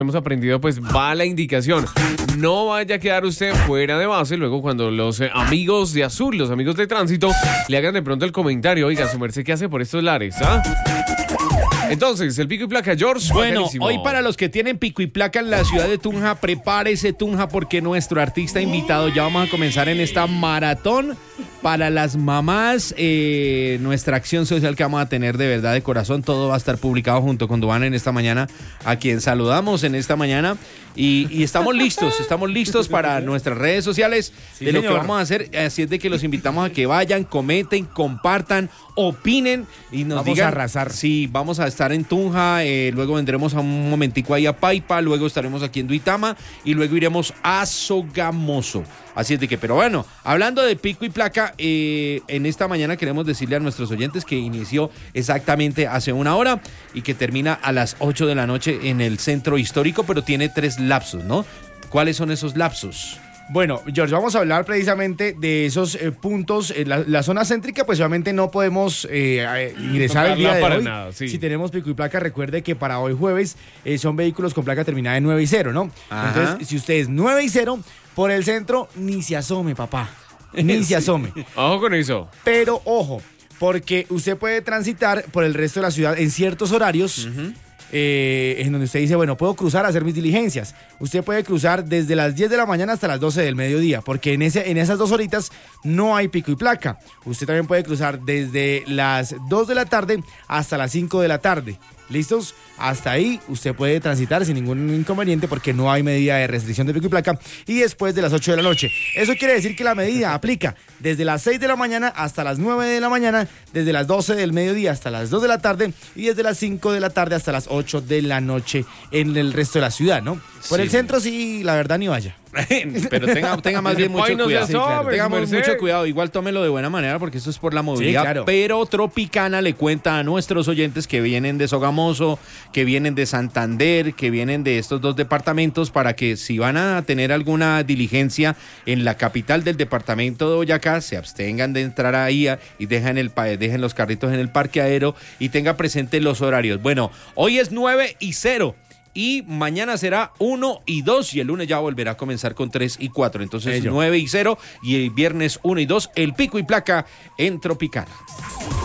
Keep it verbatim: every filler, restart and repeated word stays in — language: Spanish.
hemos aprendido, pues va la indicación. No vaya a quedar usted fuera de base luego cuando los eh, amigos de Azul, los amigos de tránsito, le hagan de pronto el comentario, oiga, su merced, ¿qué hace por estos lares? ¿Ah? Entonces, el pico y placa, George. Bueno, bacanísimo. hoy para los que tienen pico y placa en la ciudad de Tunja, prepárese Tunja porque nuestro artista invitado ya vamos a comenzar en esta maratón para las mamás, eh, nuestra acción social que vamos a tener de verdad de corazón, todo va a estar publicado junto con Duana en esta mañana, a quien saludamos en esta mañana y, y estamos listos, estamos listos para nuestras redes sociales Sí, de lo señor. que vamos a hacer, así es de que los invitamos a que vayan, comenten, compartan, opinen y nos Vamos digan a arrasar. Sí, vamos a estar en Tunja, eh, luego vendremos a un momentico ahí a Paipa, luego estaremos aquí en Duitama y luego iremos a Sogamoso. Así es de que, pero bueno, hablando de pico y placa, eh, en esta mañana queremos decirle a nuestros oyentes que inició exactamente hace una hora y que termina a las ocho de la noche en el centro histórico, pero tiene tres lapsos, ¿no? ¿Cuáles son esos lapsos? Bueno, George, vamos a hablar precisamente de esos eh, puntos. En la, la zona céntrica, pues obviamente no podemos eh, eh, ingresar el día de para hoy. nada, sí. Si tenemos pico y placa, recuerde que para hoy jueves eh, son vehículos con placa terminada en nueve y cero, ¿no? Ajá. Entonces, si usted es nueve y cero, por el centro, ni se asome, papá. Ni se asome. Ojo con eso. Pero ojo, porque usted puede transitar por el resto de la ciudad en ciertos horarios. Uh-huh. Eh, en donde usted dice, bueno, puedo cruzar a hacer mis diligencias. Usted puede cruzar desde las diez de la mañana hasta las doce del mediodía, porque en, ese, en esas dos horitas no hay pico y placa. Usted también puede cruzar desde las dos de la tarde hasta las cinco de la tarde. ¿Listos? Hasta ahí usted puede transitar sin ningún inconveniente porque no hay medida de restricción de pico y placa. Y después de las ocho de la noche. Eso quiere decir que la medida aplica desde las seis de la mañana hasta las nueve de la mañana, desde las doce del mediodía hasta las dos de la tarde y desde las cinco de la tarde hasta las ocho de la noche en el resto de la ciudad, ¿no? Por Sí. el centro sí, la verdad, ni vaya. Pero tenga, tenga más bien mucho Ay, no se cuidado. asome, Sí, claro. Tenga su merced. mucho cuidado. Igual tómelo de buena manera porque esto es por la movilidad. claro. Pero Tropicana le cuenta a nuestros oyentes que vienen de Sogamoso, que vienen de Santander, que vienen de estos dos departamentos para que si van a tener alguna diligencia en la capital del departamento de Boyacá, se abstengan de entrar ahí a- y dejen, el, pa- dejen los carritos en el parqueadero y tenga presente los horarios. Bueno, hoy es nueve y cero. Y mañana será uno y dos y el lunes ya volverá a comenzar con tres y cuatro. Entonces Ello. nueve y cero y el viernes uno y dos, el pico y placa en Tropicana.